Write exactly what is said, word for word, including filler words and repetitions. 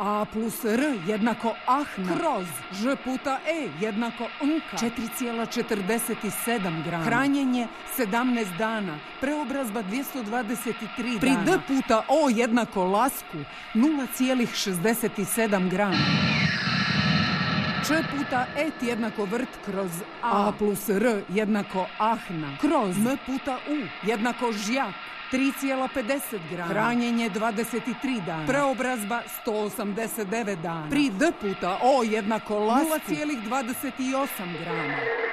A plus R jednako ahna. Kroz Ž puta E jednako nka. četiri zarez četrdeset sedam grama. Hranjenje sedamnaest dana. Preobrazba dvjesto dvadeset tri Pri dana. D Pri D puta O jednako lasku. nula zarez šezdeset sedam grama. Č puta Et jednako vrt kroz A. A plus R jednako ahna. Kroz M puta U jednako žjak. tri zarez pedeset grama. Hranjenje dvadeset tri dana. Preobrazba sto osamdeset devet dana. Pri D puta O jednako lasku. nula zarez dvadeset osam grama.